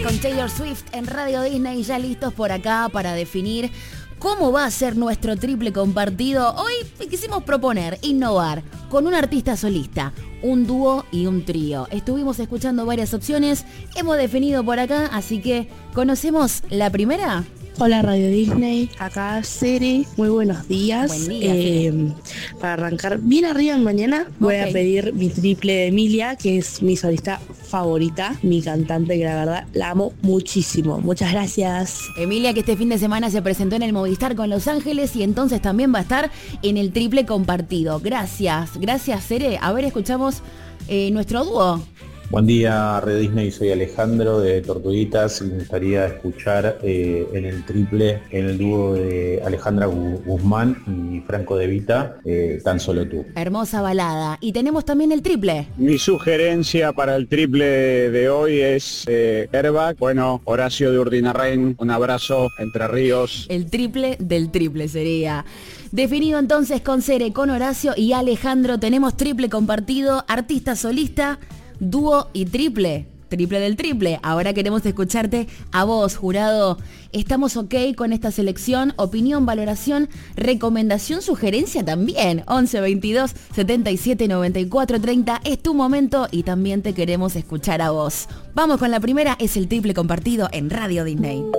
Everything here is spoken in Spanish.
con Taylor Swift en Radio Disney, ya listos por acá para definir cómo va a ser nuestro triple compartido. Hoy quisimos proponer, innovar, con un artista solista, un dúo y un trío. Estuvimos escuchando varias opciones, hemos definido por acá, así que ¿conocemos la primera? Hola Radio Disney, acá Cere, muy buenos días. Buen día, para arrancar bien arriba en mañana, voy a pedir mi triple de Emilia, que es mi solista favorita, mi cantante que la verdad la amo muchísimo. Muchas gracias. Emilia, que este fin de semana se presentó en el Movistar con Los Ángeles y entonces también va a estar en el triple compartido. Gracias Cere. A ver, escuchamos nuestro dúo. Buen día, Radio Disney, soy Alejandro de Tortuguitas y me gustaría escuchar en el triple, en el dúo de Alejandra Guzmán y Franco De Vita, Tan Solo Tú. Hermosa balada. Y tenemos también el triple. Mi sugerencia para el triple de hoy es Airbag. Bueno, Horacio de Urdinarrain, un abrazo, Entre Ríos. El triple del triple sería. Definido entonces con Cere, con Horacio y Alejandro, tenemos triple compartido, artista solista, dúo y triple del triple. Ahora queremos escucharte a vos, jurado. ¿Estamos ok con esta selección? Opinión, valoración, recomendación, sugerencia también. 11 22 77 94 30 es tu momento y también te queremos escuchar a vos. Vamos con la primera, es el triple compartido en Radio Disney.